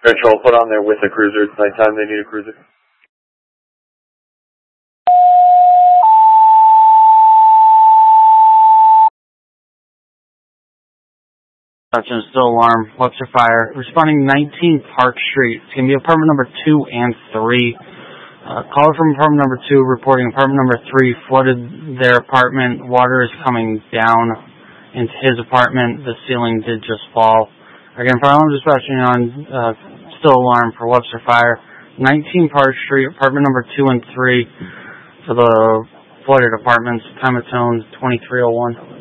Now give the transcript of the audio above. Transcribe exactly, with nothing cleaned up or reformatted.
Control, put on there with a cruiser. It's nighttime, they need a cruiser. Attention, still alarm, Webster Fire. Responding nineteen Park Street. It's going to be apartment number two and three. Uh, caller from apartment number two reporting apartment number three flooded their apartment. Water is coming down into his apartment. The ceiling did just fall. Again, fire alarm dispatching on uh, still alarm for Webster Fire. nineteen Park Street, apartment number two and three for the flooded apartments. Time of tone twenty-three oh one.